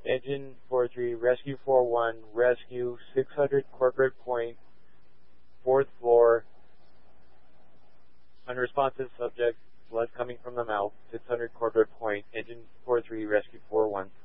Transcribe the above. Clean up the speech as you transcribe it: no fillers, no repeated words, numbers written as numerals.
Engine 43, Rescue 41, Rescue 600 Corporate Point, 4th floor, unresponsive subject, blood coming from the mouth, 600 Corporate Point, Engine 43, Rescue 41.